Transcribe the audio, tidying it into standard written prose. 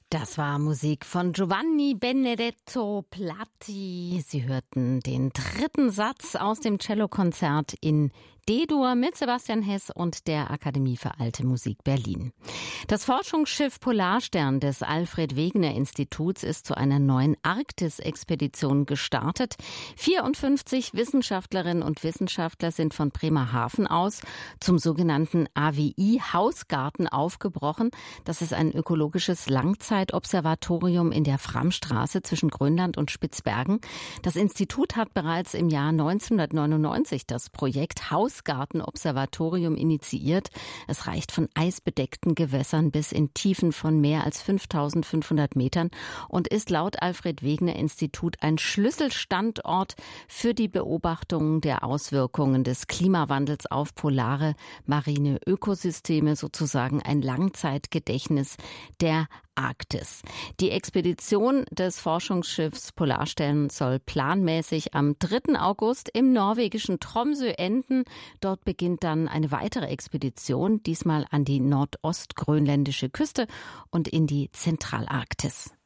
Das war Musik von Giovanni Benedetto Platti. Sie hörten den dritten Satz aus dem Cellokonzert in D-Dur mit Sebastian Hess und der Akademie für Alte Musik Berlin. Das Forschungsschiff Polarstern des Alfred-Wegener-Instituts ist zu einer neuen Arktis-Expedition gestartet. 54 Wissenschaftlerinnen und Wissenschaftler sind von Bremerhaven aus zum sogenannten AWI-Hausgarten aufgebrochen. Das ist ein ökologisches Langzeitobservatorium in der Framstraße zwischen Grönland und Spitzbergen. Das Institut hat bereits im Jahr 1999 das Projekt Hausgarten-Observatorium initiiert. Es reicht von eisbedeckten Gewässern bis in Tiefen von mehr als 5.500 Metern und ist laut Alfred-Wegener-Institut ein Schlüsselstandort für die Beobachtung der Auswirkungen des Klimawandels auf polare marine Ökosysteme, sozusagen ein Langzeitgedächtnis der Arktis. Die Expedition des Forschungsschiffs Polarstern soll planmäßig am 3. August im norwegischen Tromsø enden. Dort beginnt dann eine weitere Expedition, diesmal an die nordostgrönländische Küste und in die Zentralarktis.